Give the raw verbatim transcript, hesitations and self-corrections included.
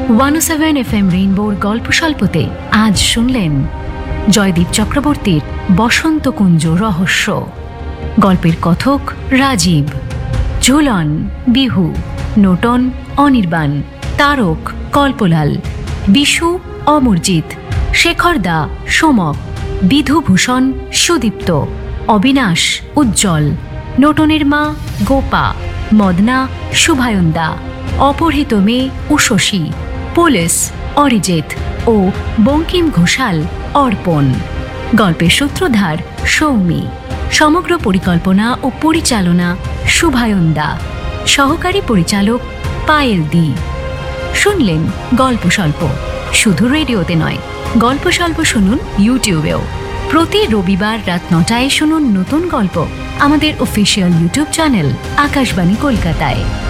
One ও seven F M রেইনবোর গল্প স্বল্পতে আজ শুনলেন জয়দীপ চক্রবর্তীর বসন্তকুঞ্জ রহস্য। গল্পের কথক রাজীব, ঝুলন বিহু, নোটন অনির্বাণ, তারক কল্পলাল, বিশু অমরজিৎ, শেখরদা সোমক, বিধুভূষণ সুদীপ্ত, অবিনাশ উজ্জ্বল, নোটনের মা গোপা, মদনা শুভায়ন্দা, অপহৃত মেয়ে উষসী, পুলিশ অরিজিৎ ও বঙ্কিম ঘোষাল অর্পণ। গল্পের সূত্রধার সৌমি। সমগ্র পরিকল্পনা ও পরিচালনা শুভায়ন্দা। সহকারী পরিচালক পায়েল দি। শুনলেন গল্প স্বল্প শুধু রেডিওতে নয়, গল্প স্বল্প শুনুন ইউটিউবেও। প্রতি রবিবার রাত নটায় শুনুন নতুন গল্প আমাদের অফিসিয়াল ইউটিউব চ্যানেল আকাশবাণী কলকাতায়।